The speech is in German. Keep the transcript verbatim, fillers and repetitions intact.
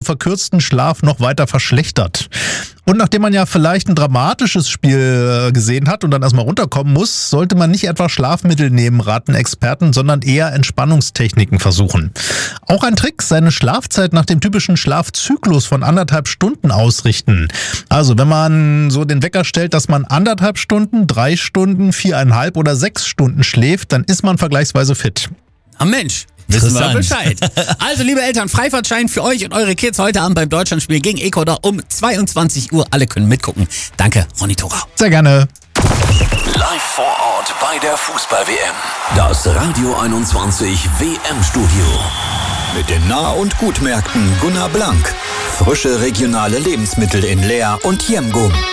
verkürzten Schlaf noch weiter verschlechtert. Und nachdem man ja vielleicht ein dramatisches Spiel gesehen hat und dann erstmal runterkommen muss, sollte man nicht etwa Schlafmittel nehmen, raten Experten, sondern eher Entspannungstechniken versuchen. Auch ein Trick, seine Schlafzeit nach dem typischen Schlafzyklus von anderthalb Stunden ausrichten. Also wenn man so den Wecker stellt, dass man anderthalb Stunden, drei Stunden, viereinhalb oder sechs Stunden schläft, dann ist man vergleichsweise fit. Ah Mensch, wissen wir Bescheid. Also liebe Eltern, Freifahrtschein für euch und eure Kids heute Abend beim Deutschlandspiel gegen Ecuador um zweiundzwanzig Uhr. Alle können mitgucken. Danke, Ronny Thorau. Sehr gerne. Live vor Ort bei der Fußball-W M. Das Radio einundzwanzig W M-Studio. Mit den Nah- und Gutmärkten Gunnar Blank. Frische regionale Lebensmittel in Leer und Jemgum.